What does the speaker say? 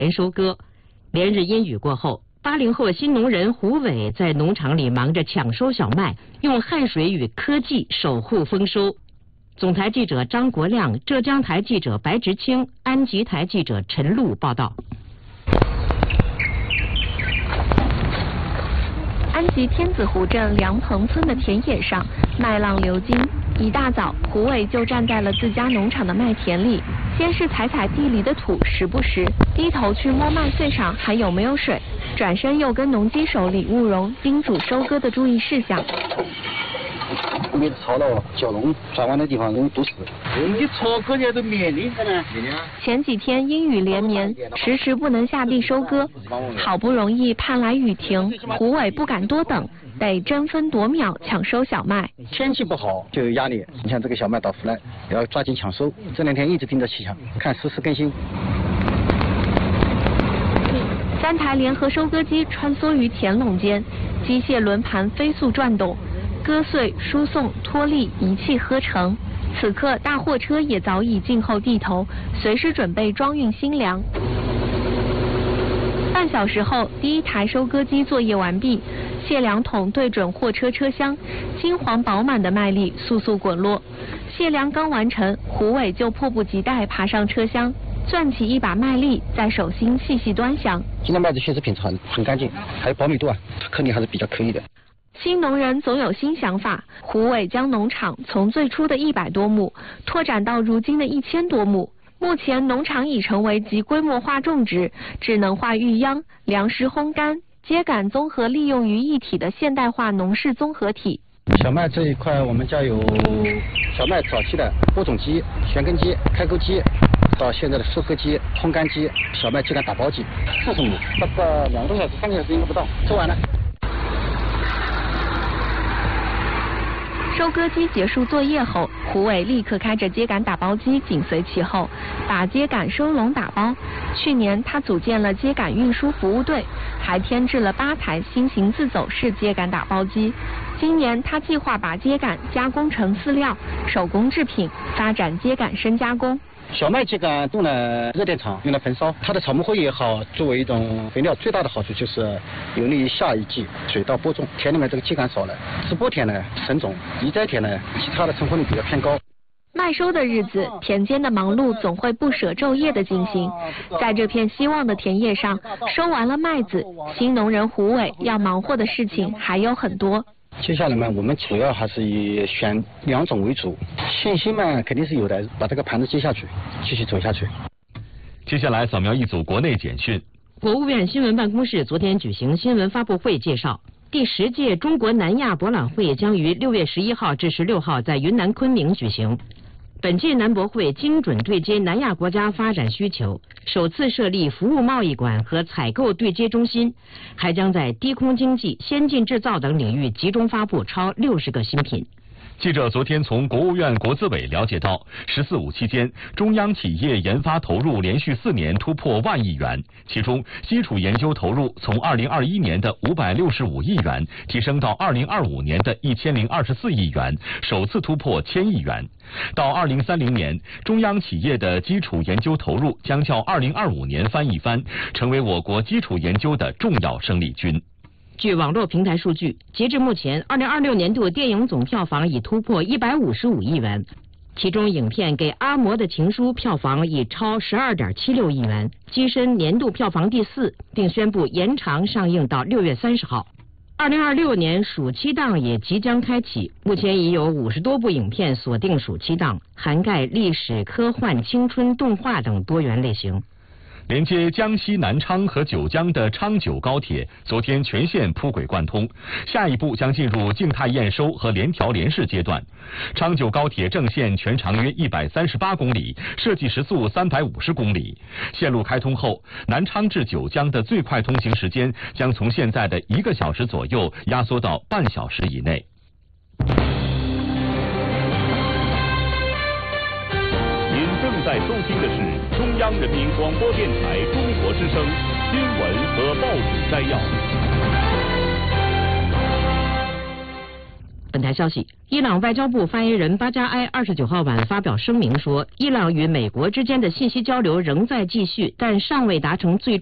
人收割。连日阴雨过后，80后新农人胡伟在农场里忙着抢收小麦，用汗水与科技守护丰收。总台记者张国亮、浙江台记者白直清、安吉台记者陈露报道。 安吉天子湖镇梁棚村的田野上，麦浪流金。一大早，胡伟就站在了自家农场的麦田里，先是踩踩地里的土，时不时低头去摸麦穗上还有没有水，转身又跟农机手李务荣叮嘱收割的注意事项。 没草了，蛟龙转弯的地方容易堵死。你草割起来都绵的呢。 前几天阴雨连绵，迟迟不能下地收割，好不容易盼来雨停，胡伟不敢多等，得争分夺秒抢收小麦。 天气不好就有压力，你像这个小麦到腐烂，要抓紧抢收。这2天一直盯着气象，看实时更新。 3台联合收割机穿梭于田垄间，机械轮盘飞速转动。割穗、输送、脱粒一气呵成。此刻，大货车也早已静候地头，随时准备装运新粮。半小时后，第1台收割机作业完毕，卸粮桶对准货车车厢，金黄饱满的麦粒簌簌滚落。卸粮刚完成，胡伟就迫不及待爬上车厢，攥起一把麦粒，在手心细细端详。 今天麦子确实品质很干净，还有保密度啊，颗粒还是比较可以的。 新农人总有新想法，胡伟将农场从最初的100多亩拓展到如今的1000多亩。目前农场已成为集规模化种植、智能化育秧、粮食烘干、秸秆综合利用于一体的现代化农事综合体。 小麦这一块，我们家有小麦早期的播种机、旋耕机、开沟机，到现在的收割机、烘干机、小麦秸秆打包机，40亩，大概2个多小时、3个小时应该不到，做完了。 收割机结束作业后，胡伟立刻开着秸秆打包机紧随其后，把秸秆收拢打包。去年他组建了秸秆运输服务队，还添置了8台新型自走式秸秆打包机。今年他计划把秸秆加工成饲料、手工制品，发展秸秆深加工。 小麦秸秆用了热电场，用来焚烧，它的草木灰也好，作为一种肥料，最大的好处就是有利于下一季水稻播种。田里面这个秸秆少了，直播田呢省种，移栽田呢其他的成活率比较偏高。 麦收的日子，田间的忙碌总会不舍昼夜的进行。在这片希望的田野上，收完了麦子，新农人胡伟要忙活的事情还有很多。 接下来嘛，我们主要还是以选2种为主，信心嘛肯定是有的，把这个盘子接下去，继续走下去。 接下来扫描一组国内简讯。 国务院新闻办公室昨天举行新闻发布会介绍，第10届中国南亚博览会将于6月11号至16号在云南昆明举行。本届南博会精准对接南亚国家发展需求，首次设立服务贸易馆和采购对接中心，还将在低空经济、先进制造等领域集中发布超60个新品。 记者昨天从国务院国资委了解到，“14五”期间，中央企业研发投入连续4年突破万亿元，其中基础研究投入从2021年的565亿元提升到2025年的1024亿元，首次突破1000亿元。到2030年，中央企业的基础研究投入将较2025年翻一番，成为我国基础研究的重要生力军。 据网络平台数据，截至目前，2026年度电影总票房已突破155亿元，其中影片《给阿嬷的情书》票房已超12.76亿元，跻身年度票房第4，并宣布延长上映到6月30号。2026年暑期档也即将开启，目前已有50多部影片锁定暑期档，涵盖历史、科幻、青春、动画等多元类型。 连接江西南昌和九江的昌九高铁昨天全线铺轨贯通，下一步将进入静态验收和联调联试阶段。昌九高铁正线全长约138公里，设计时速350公里。线路开通后，南昌至九江的最快通行时间将从现在的1个小时左右压缩到半小时以内。 您正在收听的是中央人民广播电台中国之声新闻和报纸摘要。 本台台消息，伊朗外交部发言人巴加埃29号晚发表声明说，伊朗与美国之间的信息交流仍在继续，但尚未达成最